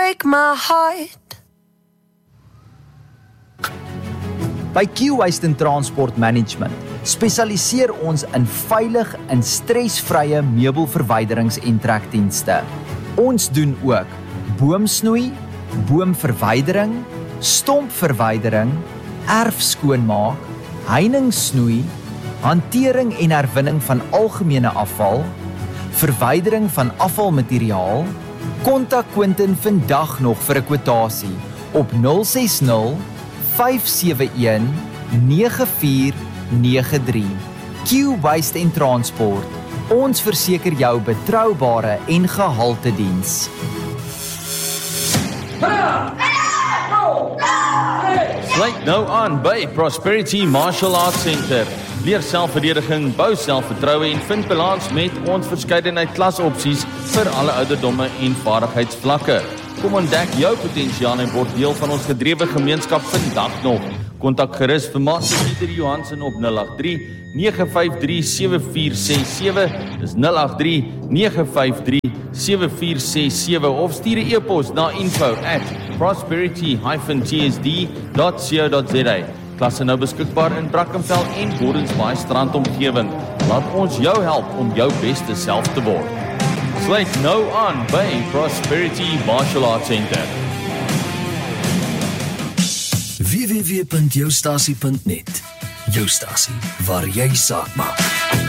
break my heart. By Q-Waste & Transport Management spesialiseer ons in veilig en stresvrye meubelverwyderings- en trekdienste. Ons doen ook boomsnoei, boomverwydering, stompverwydering, erfskoonmaak, heiningssnoei, hantering en herwinning van algemene afval, verwydering van afvalmateriaal. Kontak Quentin vandag nog vir 'n kwotasie op 060 571 9493. Q-Waste & Transport. Ons verseker jou betroubare en gehalte diens. Sluit nou aan by Prosperity Martial Arts Center. Leer selfverdediging, bou selfvertroue en vind balans met ons verskeidenheid klasopsies vir alle ouderdomme en vaardigheidsvlakke. Kom ontdek jou potensiaal en word deel van ons gedrewe gemeenskap vandag nog. Kontak gerus vir Master Pieter Johansen op 083 953 7467. Dis 083 953 7467 of stuur 'n e-pos na info@prosperity-tsd.co.za. Klasse nou beskikbaar in Brackenfell en Gordons Bay Strand omgewing. Laat ons jou help om jou beste self te word. Sluit nou aan by Prosperity Martial Arts Center. www.joustasie.net. Jou stasie waar jy saak maak.